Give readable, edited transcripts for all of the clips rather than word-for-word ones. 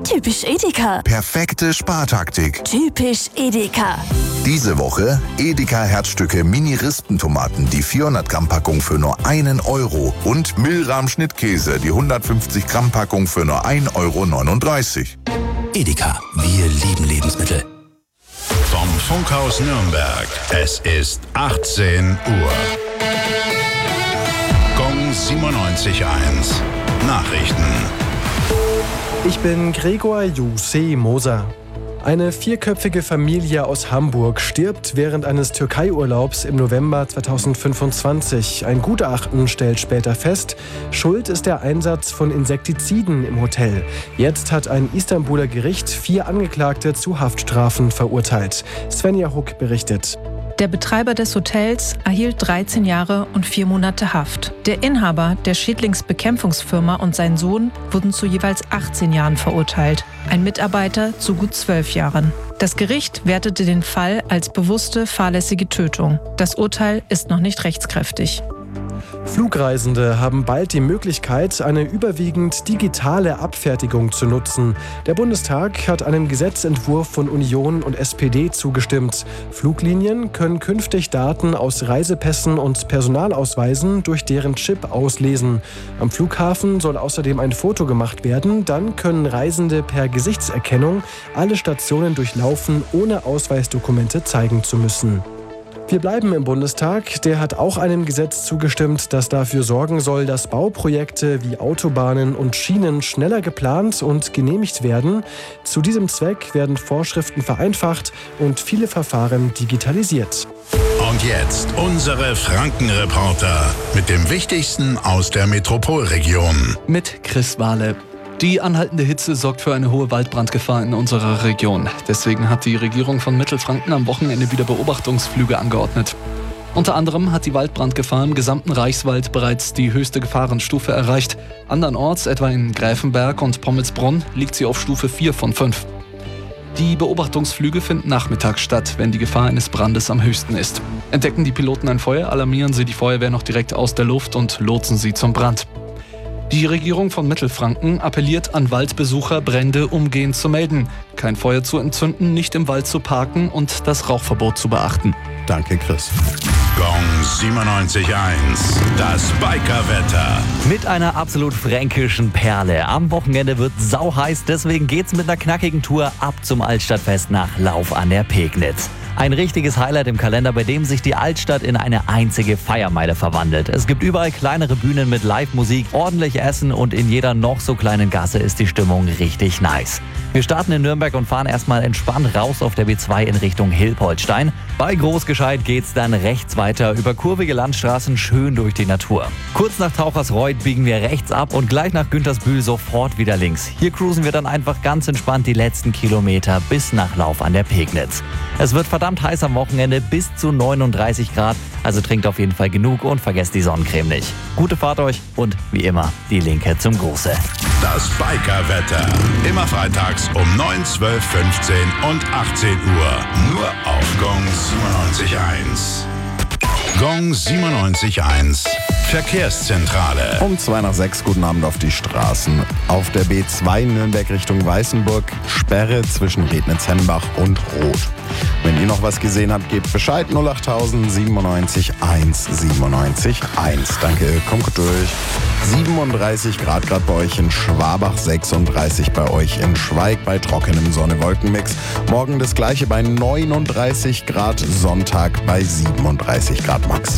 Typisch Edeka. Perfekte Spartaktik. Typisch Edeka. Diese Woche Edeka Herzstücke Mini-Rispentomaten, die 400 Gramm Packung für nur 1 Euro und Milram Schnittkäse, die 150 Gramm Packung für nur 1,39 Euro. Edeka, wir lieben Lebensmittel. Vom Funkhaus Nürnberg, es ist 18 Uhr. Gong 97.1, Nachrichten. Ich bin Gregor Jussi Moser. Eine 4-köpfige Familie aus Hamburg stirbt während eines Türkei-Urlaubs im November 2025. Ein Gutachten stellt später fest, Schuld ist der Einsatz von Insektiziden im Hotel. Jetzt hat ein Istanbuler Gericht 4 Angeklagte zu Haftstrafen verurteilt. Svenja Huck berichtet. Der Betreiber des Hotels erhielt 13 Jahre und 4 Monate Haft. Der Inhaber der Schädlingsbekämpfungsfirma und sein Sohn wurden zu jeweils 18 Jahren verurteilt. Ein Mitarbeiter zu gut 12 Jahren. Das Gericht wertete den Fall als bewusste, fahrlässige Tötung. Das Urteil ist noch nicht rechtskräftig. Flugreisende haben bald die Möglichkeit, eine überwiegend digitale Abfertigung zu nutzen. Der Bundestag hat einem Gesetzentwurf von Union und SPD zugestimmt. Fluglinien können künftig Daten aus Reisepässen und Personalausweisen durch deren Chip auslesen. Am Flughafen soll außerdem ein Foto gemacht werden. Dann können Reisende per Gesichtserkennung alle Stationen durchlaufen, ohne Ausweisdokumente zeigen zu müssen. Wir bleiben im Bundestag. Der hat auch einem Gesetz zugestimmt, das dafür sorgen soll, dass Bauprojekte wie Autobahnen und Schienen schneller geplant und genehmigt werden. Zu diesem Zweck werden Vorschriften vereinfacht und viele Verfahren digitalisiert. Und jetzt unsere Frankenreporter mit dem Wichtigsten aus der Metropolregion. Mit Chris Wahle. Die anhaltende Hitze sorgt für eine hohe Waldbrandgefahr in unserer Region. Deswegen hat die Regierung von Mittelfranken am Wochenende wieder Beobachtungsflüge angeordnet. Unter anderem hat die Waldbrandgefahr im gesamten Reichswald bereits die höchste Gefahrenstufe erreicht. Andernorts, etwa in Gräfenberg und Pommelsbronn, liegt sie auf Stufe 4 von 5. Die Beobachtungsflüge finden nachmittags statt, wenn die Gefahr eines Brandes am höchsten ist. Entdecken die Piloten ein Feuer, alarmieren sie die Feuerwehr noch direkt aus der Luft und lotsen sie zum Brand. Die Regierung von Mittelfranken appelliert an Waldbesucher, Brände umgehend zu melden, kein Feuer zu entzünden, nicht im Wald zu parken und das Rauchverbot zu beachten. Danke, Chris. Gong 97.1, das Bikerwetter. Mit einer absolut fränkischen Perle. Am Wochenende wird sauheiß, deswegen geht's mit einer knackigen Tour ab zum Altstadtfest nach Lauf an der Pegnitz. Ein richtiges Highlight im Kalender, bei dem sich die Altstadt in eine einzige Feiermeile verwandelt. Es gibt überall kleinere Bühnen mit Live-Musik, ordentlich Essen und in jeder noch so kleinen Gasse ist die Stimmung richtig nice. Wir starten in Nürnberg und fahren erstmal entspannt raus auf der B2 in Richtung Hilpoltstein. Bei Großgescheit geht's dann rechts weiter über kurvige Landstraßen schön durch die Natur. Kurz nach Tauchersreuth biegen wir rechts ab und gleich nach Güntersbühl sofort wieder links. Hier cruisen wir dann einfach ganz entspannt die letzten Kilometer bis nach Lauf an der Pegnitz. Es wird verdammt heiß am Wochenende, bis zu 39 Grad. Also trinkt auf jeden Fall genug und vergesst die Sonnencreme nicht. Gute Fahrt euch und wie immer die Linke zum Gruße. Das Bikerwetter. Immer freitags um 9, 12, 15 und 18 Uhr. Nur auf Gong 97.1. Gong 97.1. Verkehrszentrale. Um 2 nach 6, guten Abend auf die Straßen. Auf der B2 Nürnberg Richtung Weißenburg, Sperre zwischen Rednitz-Hennbach und Roth. Wenn ihr noch was gesehen habt, gebt Bescheid. 08000 97 1 97 1. Danke, kommt gut durch. 37 Grad gerade bei euch in Schwabach, 36 bei euch in Schweig bei trockenem Sonne-Wolken-Mix. Morgen das gleiche bei 39 Grad, Sonntag bei 37 Grad max.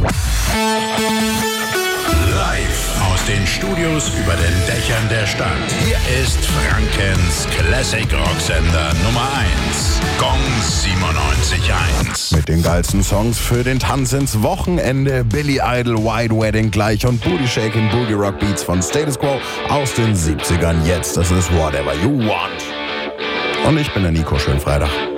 Live aus den Studios über den Dächern der Stadt. Hier ist Frankens Classic Rocksender Nummer 1. Gong 97.1. Mit den geilsten Songs für den Tanz ins Wochenende. Billy Idol, White Wedding gleich und Booty Shaking Boogie Rock Beats von Status Quo aus den 70ern. Jetzt, das ist Whatever You Want. Und ich bin der Nico, schönen Freitag.